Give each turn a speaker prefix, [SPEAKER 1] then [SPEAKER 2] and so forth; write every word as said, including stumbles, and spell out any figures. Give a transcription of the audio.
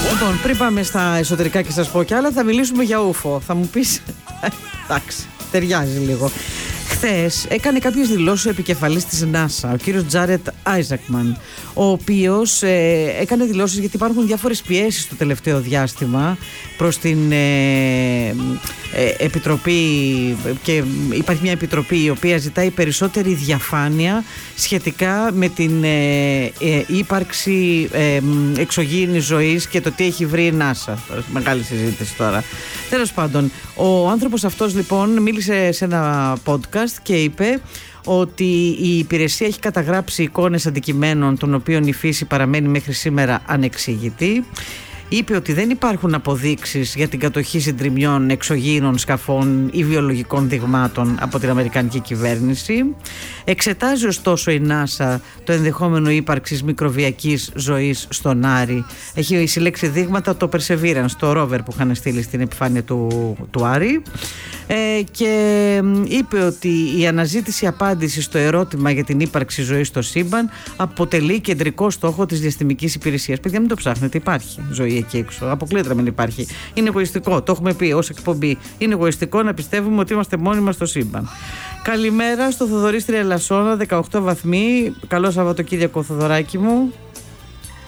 [SPEAKER 1] Λοιπόν, πριν πάμε στα εσωτερικά και σας πω κι άλλα, θα μιλήσουμε για ούφο. Θα μου πεις, εντάξει, ταιριάζει λίγο. Χθες έκανε κάποιες δηλώσεις ο επικεφαλής της NASA, ο κύριος Τζάρετ Άιζακμαν, ο οποίος ε, έκανε δηλώσεις γιατί υπάρχουν διάφορες πιέσεις το τελευταίο διάστημα προς την ε, ε, Επιτροπή, και υπάρχει μια επιτροπή η οποία ζητάει περισσότερη διαφάνεια σχετικά με την ε, ε, ύπαρξη ε, εξωγήινης ζωής και το τι έχει βρει η NASA. Μεγάλη συζήτηση τώρα. Τέλος πάντων, ο άνθρωπος αυτός λοιπόν μίλησε σε ένα podcast και είπε ότι η υπηρεσία έχει καταγράψει εικόνες αντικειμένων των οποίων η φύση παραμένει μέχρι σήμερα ανεξήγητη. Είπε ότι δεν υπάρχουν αποδείξεις για την κατοχή συντριμιών εξωγήινων σκαφών ή βιολογικών δειγμάτων από την Αμερικανική κυβέρνηση. Εξετάζει ωστόσο η NASA το ενδεχόμενο ύπαρξης μικροβιακής ζωής στον Άρη. Έχει συλλέξει δείγματα το Perseverance, το ρόβερ που είχαν στείλει στην επιφάνεια του, του Άρη. Ε, και είπε ότι η αναζήτηση απάντηση στο ερώτημα για την ύπαρξη ζωής στο σύμπαν αποτελεί κεντρικό στόχο της διαστημικής υπηρεσίας. Παιδιά, μην το ψάχνετε, υπάρχει ζωή εκεί έξω. Αποκλείται να μην υπάρχει. Είναι εγωιστικό, το έχουμε πει ως εκπομπή. Είναι εγωιστικό να πιστεύουμε ότι είμαστε μόνοι μας στο σύμπαν. Καλημέρα στο Θοδωρή στην Ελασσόνα, δεκαοκτώ βαθμοί. Καλό Σαββατοκύριακο, Θοδωράκι μου.